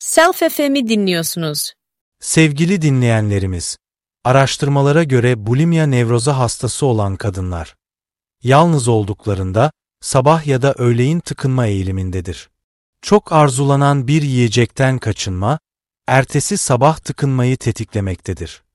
Self FM'i dinliyorsunuz. Sevgili dinleyenlerimiz, araştırmalara göre bulimia nevrozu hastası olan kadınlar, yalnız olduklarında sabah ya da öğleyin tıkınma eğilimindedir. Çok arzulanan bir yiyecekten kaçınma, ertesi sabah tıkınmayı tetiklemektedir.